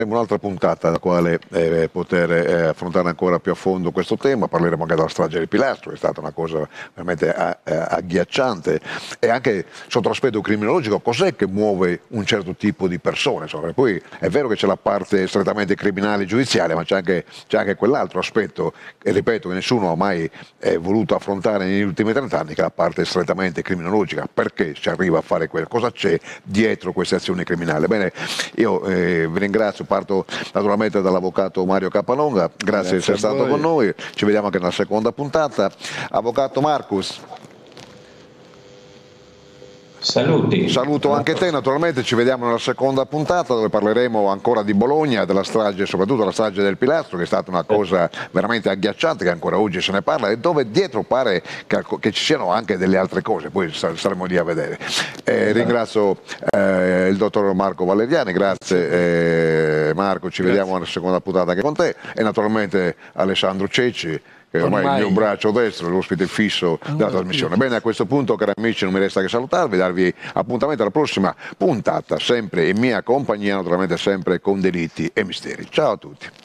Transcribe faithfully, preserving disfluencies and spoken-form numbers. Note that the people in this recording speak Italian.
un'altra puntata da quale eh, poter eh, affrontare ancora più a fondo questo tema. Parleremo anche della strage del Pilastro, che è stata una cosa veramente a, a, agghiacciante, e anche sotto l'aspetto criminologico cos'è che muove un certo tipo di persone. Insomma, poi è vero che c'è la parte strettamente criminale e giudiziaria, ma c'è anche, c'è anche quell'altro aspetto, e ripeto che nessuno ha mai eh, voluto affrontare negli ultimi trent'anni, che è la parte strettamente criminologica. Perché si arriva a fare quello? Cosa c'è dietro queste azioni criminali? Bene, io eh, vi ringrazio. Parto naturalmente dall'avvocato Mario Capalonga, grazie, grazie di essere stato con noi, ci vediamo anche nella seconda puntata. Avvocato Marcus. Saluti. Saluto anche te, naturalmente ci vediamo nella seconda puntata dove parleremo ancora di Bologna, della strage, soprattutto la strage del Pilastro, che è stata una cosa veramente agghiacciante, che ancora oggi se ne parla, e dove dietro pare che, che ci siano anche delle altre cose, poi saremo lì a vedere. Eh, ringrazio eh, il dottor Marco Valeriani, grazie eh, Marco, ci grazie. Vediamo nella seconda puntata anche con te, e naturalmente Alessandro Cecci, che ormai, ormai è il mio braccio destro, l'ospite fisso della trasmissione. Bene, a questo punto, cari amici, non mi resta che salutarvi, darvi appuntamento alla prossima puntata, sempre in mia compagnia, naturalmente sempre con delitti e misteri. Ciao a tutti.